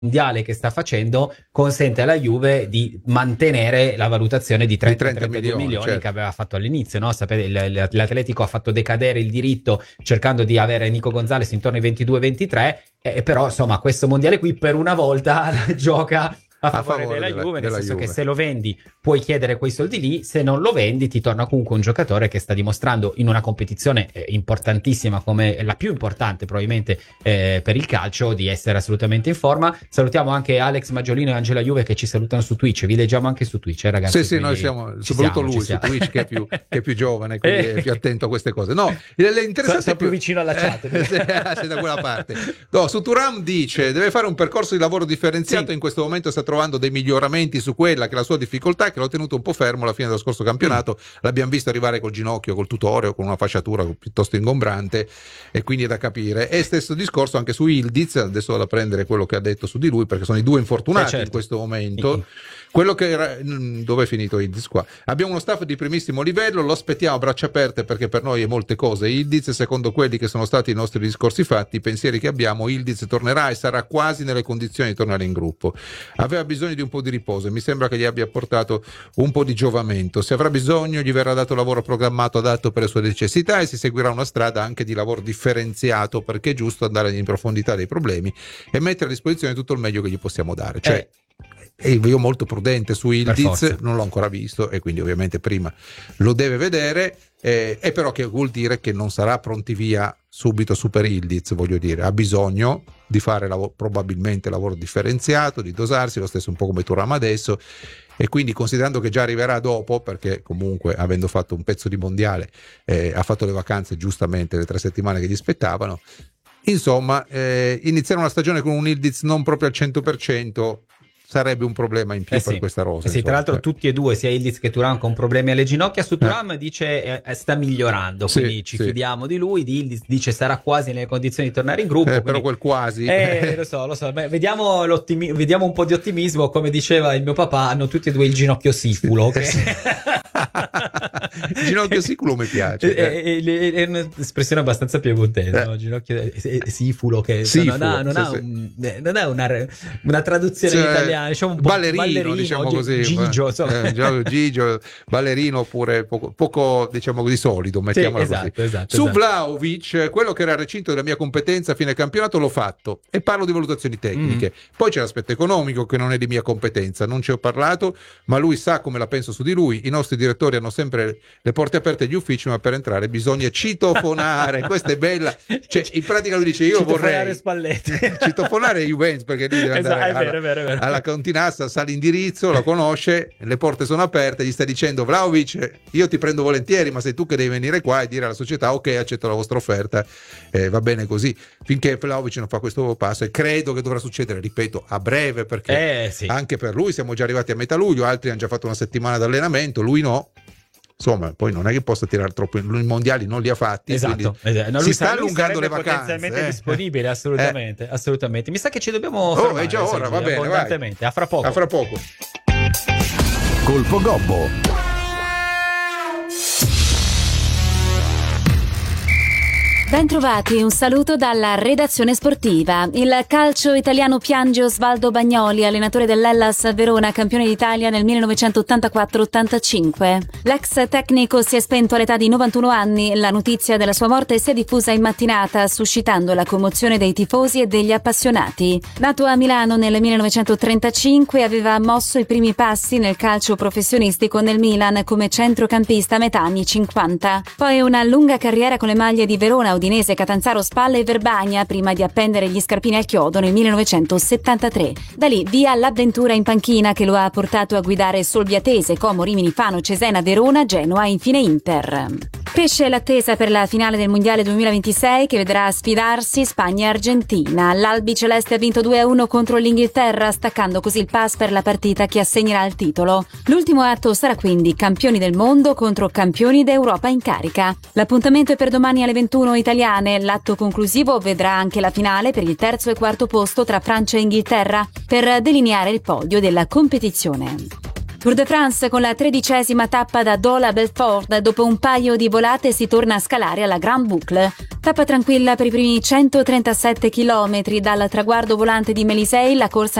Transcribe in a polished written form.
mondiale che sta facendo consente alla Juve di mantenere la valutazione di 30-32 milioni certo, che aveva fatto all'inizio, no? Sapete, l'Atletico ha fatto decadere il diritto cercando di avere Nico Gonzalez intorno ai 22-23, però insomma questo mondiale qui per una volta gioca a favore della Juve, nel senso che se lo vendi puoi chiedere quei soldi lì, se non lo vendi ti torna comunque un giocatore che sta dimostrando in una competizione importantissima, come la più importante probabilmente per il calcio, di essere assolutamente in forma. Salutiamo anche Alex Maggiolino e Angela Juve che ci salutano su Twitch, vi leggiamo anche su Twitch, ragazzi. Sì, noi siamo, soprattutto lui su Twitch che è più giovane, quindi è più attento a queste cose. No, sei più vicino alla chat. Sei da quella parte. No, su Thuram dice deve fare un percorso di lavoro differenziato, in questo momento sta trovando dei miglioramenti su quella che è la sua difficoltà, che l'ho tenuto un po' fermo alla fine dello scorso campionato. L'abbiamo visto arrivare col ginocchio, col tutorio, con una fasciatura piuttosto ingombrante, e quindi è da capire. E stesso discorso anche su Ildiz, adesso vado a prendere quello che ha detto su di lui, perché sono i due infortunati in questo momento. Quello che era, dove è finito Ildiz qua? Abbiamo uno staff di primissimo livello, lo aspettiamo a braccia aperte, perché per noi è molte cose Ildiz, secondo quelli che sono stati i nostri discorsi fatti, i pensieri che abbiamo, Ildiz tornerà e sarà quasi nelle condizioni di tornare in gruppo. Aveva bisogno di un po' di riposo e mi sembra che gli abbia portato un po' di giovamento. Se avrà bisogno gli verrà dato lavoro programmato adatto per le sue necessità e si seguirà una strada anche di lavoro differenziato, perché è giusto andare in profondità dei problemi e mettere a disposizione tutto il meglio che gli possiamo dare. Cioè e io molto prudente su Ildiz, non l'ho ancora visto e quindi ovviamente prima lo deve vedere, e però che vuol dire che non sarà pronti via subito super Ildiz, voglio dire, ha bisogno di fare probabilmente lavoro differenziato, di dosarsi, lo stesso un po' come Thuram adesso, e quindi considerando che già arriverà dopo, perché comunque avendo fatto un pezzo di mondiale ha fatto le vacanze giustamente, le 3 settimane che gli spettavano, insomma iniziare una stagione con un Ildiz non proprio al 100% sarebbe un problema in più per questa rosa. Sì, tra l'altro tutti e due, sia Ildiz che Thuram, con problemi alle ginocchia. Su Thuram dice sta migliorando, quindi ci fidiamo di lui. Di Ildiz dice sarà quasi nelle condizioni di tornare in gruppo. Quindi, però quel quasi. Lo so. Beh, vediamo un po' di ottimismo. Come diceva il mio papà, hanno tutti e due il ginocchio siculo. Il ginocchio siculo mi piace. È un'espressione abbastanza piemontese, no? Ginocchio sifulo, che non ha una traduzione in italiano. Diciamo un po' ballerino, diciamo così, Gigio, ballerino, oppure poco diciamo così solido, mettiamola così. Su Vlahovic, quello che era recinto della mia competenza a fine campionato l'ho fatto, e parlo di valutazioni tecniche. Poi c'è l'aspetto economico che non è di mia competenza, non ci ho parlato, ma lui sa come la penso su di lui. I nostri direttori hanno sempre le porte aperte agli uffici, ma per entrare bisogna citofonare. Questa è bella, cioè in pratica lui dice io vorrei citofonare Juventus, perché lui deve andare alla Continassa, sa l'indirizzo, la conosce, le porte sono aperte, gli sta dicendo Vlahovic io ti prendo volentieri, ma sei tu che devi venire qua e dire alla società ok, accetto la vostra offerta, va bene così, finché Vlahovic non fa questo passo, e credo che dovrà succedere, ripeto, a breve, perché anche per lui siamo già arrivati a metà luglio, altri hanno già fatto una settimana di allenamento, lui no. Insomma, poi non è che possa tirare troppo, i mondiali non li ha fatti, No, si sta allungando le vacanze. Potenzialmente disponibile, assolutamente. Mi sa che ci dobbiamo fermare, è già ora, va bene, vai. A fra poco. Colpo Gobbo. Bentrovati, un saluto dalla redazione sportiva. Il calcio italiano piange Osvaldo Bagnoli, allenatore dell'Hellas Verona, campione d'Italia nel 1984-85. L'ex tecnico si è spento all'età di 91 anni. La notizia della sua morte si è diffusa in mattinata, suscitando la commozione dei tifosi e degli appassionati. Nato a Milano nel 1935, aveva mosso i primi passi nel calcio professionistico nel Milan come centrocampista a metà anni 50. Poi una lunga carriera con le maglie di Verona, Udinese, Catanzaro, Spalla e Verbania, prima di appendere gli scarpini al chiodo nel 1973. Da lì via l'avventura in panchina, che lo ha portato a guidare Solbiatese, Como, Rimini, Fano, Cesena, Verona, Genoa e infine Inter. Cresce l'attesa per la finale del Mondiale 2026, che vedrà sfidarsi Spagna e Argentina. L'Albi Celeste ha vinto 2-1 contro l'Inghilterra, staccando così il pass per la partita che assegnerà il titolo. L'ultimo atto sarà quindi campioni del mondo contro campioni d'Europa in carica. L'appuntamento è per domani alle 21 italiane. L'atto conclusivo vedrà anche la finale per il terzo e quarto posto tra Francia e Inghilterra, per delineare il podio della competizione. Tour de France con la 13ª tappa da Dole a Belfort. Dopo un paio di volate si torna a scalare alla Grand Boucle. Tappa tranquilla per i primi 137 km dal traguardo volante di Mélisey. La corsa